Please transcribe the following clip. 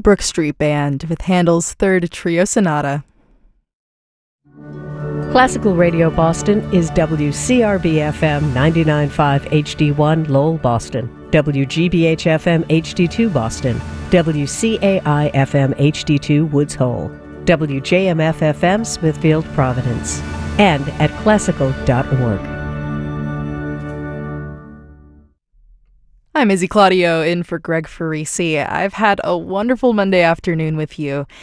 Brook Street Band with Handel's Third Trio Sonata. Classical Radio Boston is WCRB-FM 99.5 HD1 Lowell, Boston, WGBH-FM HD2 Boston, WCAI-FM HD2 Woods Hole, WJMF-FM Smithfield, Providence, and at classical.org. I'm Izzy Claudio in for Greg Farisi. I've had a wonderful Monday afternoon with you,